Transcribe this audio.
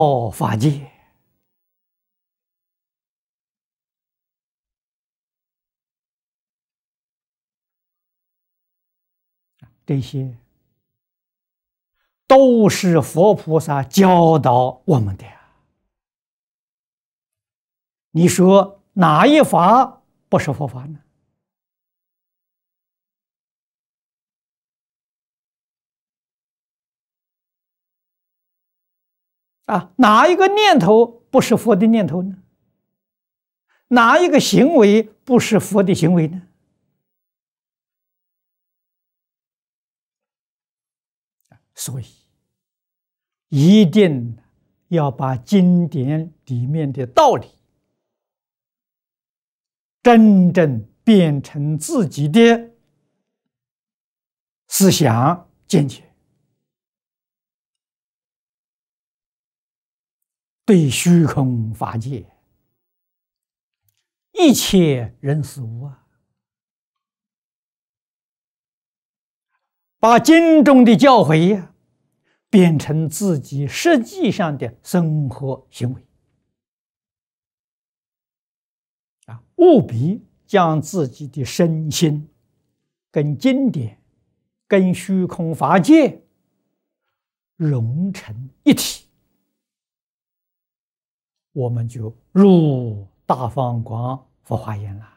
法界，这些都是佛菩萨教导我们的呀。你说哪一法不是佛法呢？哪一个念头不是佛的念头呢？哪一个行为不是佛的行为呢？所以一定要把经典里面的道理真正变成自己的思想见解，对虚空法界一切人事物把经中的教诲变成自己实际上的生活行为务必将自己的身心跟经典、跟虚空法界融成一体，我们就入大放光佛华严了。